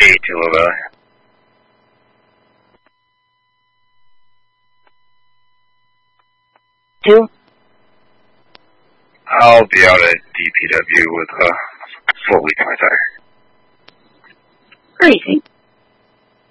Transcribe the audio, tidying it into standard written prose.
Tallulah. Two. I'll be out at DPW with a full week of my tire. Crazy.